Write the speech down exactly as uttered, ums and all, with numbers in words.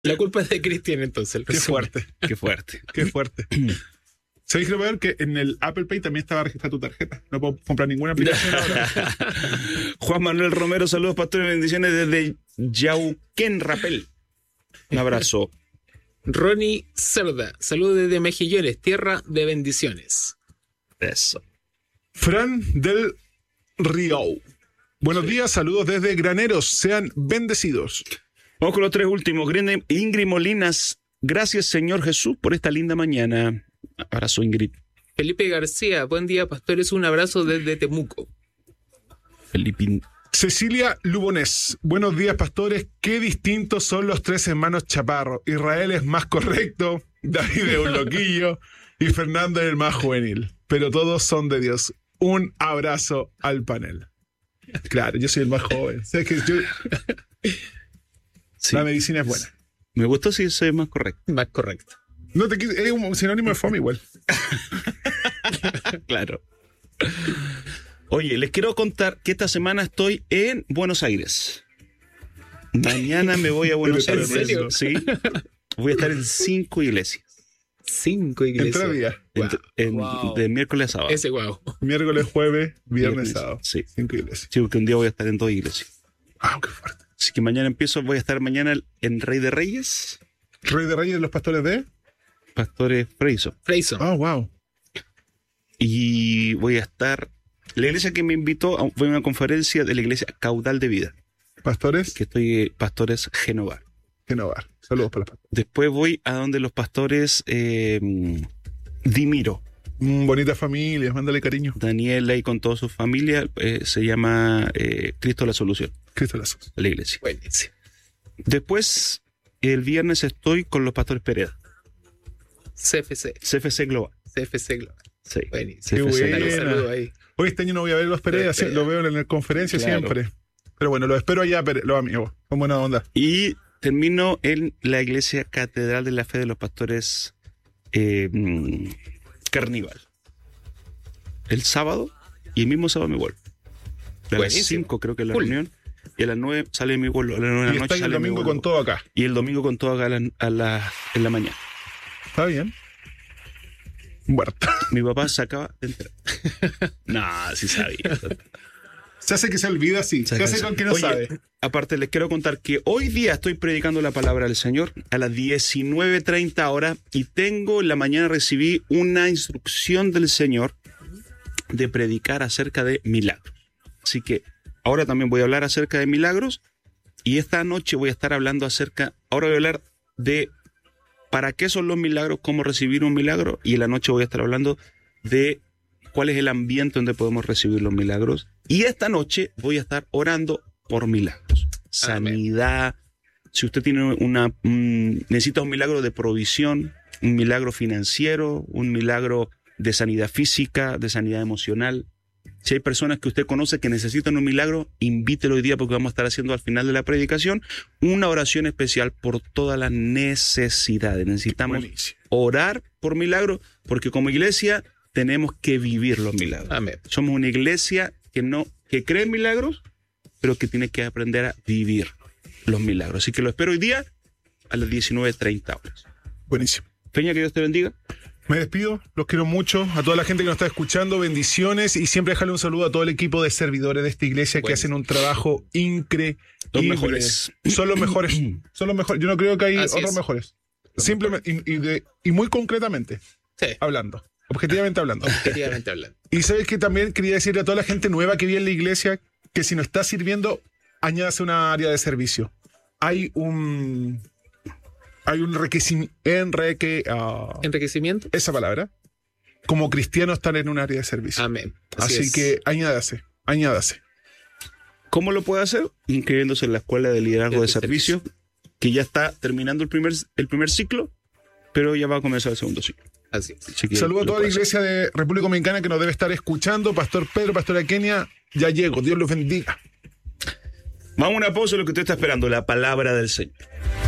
La culpa es de Cristian, entonces. Qué fuerte. Qué fuerte. Qué fuerte. ¿Sabéis que lo peor? Que en el Apple Pay también estaba registrada tu tarjeta. No puedo comprar ninguna aplicación ahora. Juan Manuel Romero, saludos, pastores, bendiciones desde Yauquén, Rapel. Un abrazo. Ronnie Cerda, saludos desde Mejillones, tierra de bendiciones. Eso. Fran del Río. Buenos días, saludos desde Graneros. Sean bendecidos. Vamos con los tres últimos. Ingrid Molinas, gracias Señor Jesús por esta linda mañana. Abrazo, Ingrid. Felipe García, buen día, pastores, un abrazo desde Temuco. Felipe. Cecilia Lubones, buenos días, pastores. Qué distintos son los tres hermanos Chaparro. Israel es más correcto, David es un loquillo y Fernando es el más juvenil. Pero todos son de Dios. Un abrazo al panel. Claro, yo soy el más joven. ¿Sabes que yo... Sí. La medicina es buena. Me gustó si soy más correcto. Más correcto. No te quis- es un sinónimo de fome igual. Claro. Oye, les quiero contar que esta semana estoy en Buenos Aires. Mañana me voy a Buenos ¿En Aires. serio? Sí. Voy a estar en cinco iglesias. Cinco En iglesias. tres días. En- en- Wow. De miércoles a sábado. Ese guau. Miércoles, jueves, viernes, Viernes, sábado. sí. Cinco iglesias. Sí, porque un día voy a estar en dos iglesias. Ah, qué fuerte. Así que mañana empiezo, voy a estar mañana en Rey de Reyes, Rey de Reyes de los Pastores de... Pastores Freiso. Freyson. Ah, wow. Y voy a estar... La iglesia que me invitó a- fue a una conferencia de la iglesia Caudal de Vida, Pastores que estoy eh, Pastores Genovar. Genovar. Saludos para los pastores. Después voy a donde los pastores eh, Dimiro, Mm, bonita familia, mándale cariño. Daniela y con toda su familia, eh, se llama eh, Cristo la Solución, Cristo las sos. la iglesia. Buenísimo. Después, el viernes estoy con los pastores Pereda, C F C. C F C Global. C F C Global. Sí. Buenísimo. Qué C F C buena. Global. Saludo ahí. Hoy este año no voy a ver los Pereira, sí, lo veo en la conferencia Claro. siempre. Pero bueno, los espero allá, Pere- los amigos. Con buena onda. Y termino en la iglesia Catedral de la Fe de los Pastores eh, mm, Carnival. El sábado, y el mismo sábado me vuelvo. A las Buenísimo. cinco creo que es la Cool. reunión. Y a las nueve sale mi vuelo. A las nueve de Y la está noche el sale mi domingo vuelo. con todo acá. Y el domingo con todo acá a la, a la- en la mañana. ¿Está bien? Muerto. Mi papá se acaba de enterar. No, sí sabía. Se hace que se olvida, sí. Se hace con que no Oye, sabe. aparte les quiero contar que hoy día estoy predicando la palabra del Señor a las diecinueve treinta horas y tengo en la mañana recibí una instrucción del Señor de predicar acerca de milagros. Así que ahora también voy a hablar acerca de milagros y esta noche voy a estar hablando acerca, ahora voy a hablar de para qué son los milagros, cómo recibir un milagro y en la noche voy a estar hablando de cuál es el ambiente donde podemos recibir los milagros. Y esta noche voy a estar orando por milagros. Sanidad. Si usted tiene una, un- necesita un milagro de provisión, un milagro financiero, un milagro de sanidad física, de sanidad emocional. Si hay personas que usted conoce que necesitan un milagro, invítelo hoy día porque vamos a estar haciendo al final de la predicación una oración especial por todas las necesidades. Necesitamos Buenísimo. orar por milagros porque como iglesia tenemos que vivir los milagros. Amén. Somos una iglesia que no que cree en milagros, pero que tiene que aprender a vivir los milagros. Así que lo espero hoy día a las diecinueve treinta horas. Buenísimo. Peña, que Dios te bendiga. Me despido, los quiero mucho. A toda la gente que nos está escuchando, bendiciones. Y siempre dejarle un saludo a todo el equipo de servidores de esta iglesia que Bueno. hacen un trabajo increíble. Los mejores. Son los mejores. Son los mejores. Yo no creo que hay Así otros es. mejores. Simplemente, y, y de- y muy concretamente, Sí. hablando. Objetivamente hablando. Objetivamente hablando. Y sabes que también quería decirle a toda la gente nueva que viene en la iglesia que si no está sirviendo, añádase una área de servicio. Hay un. Hay un requisimiento. Enrique. ah, Enriquecimiento. esa palabra. Como cristianos están en un área de servicio. Amén. Así, es. que añádase. Añádase. ¿Cómo lo puede hacer? Inscribiéndose en la Escuela de Liderazgo de De Servicio, que ya está terminando el primer, el primer ciclo, pero ya va a comenzar el segundo ciclo. Así es. Así que Saludo a lo toda la puede hacer. iglesia de República Dominicana que nos debe estar escuchando. Pastor Pedro, Pastora Kenia, ya llego. Dios los bendiga. Vamos a una pausa, lo que usted está esperando, la palabra del Señor.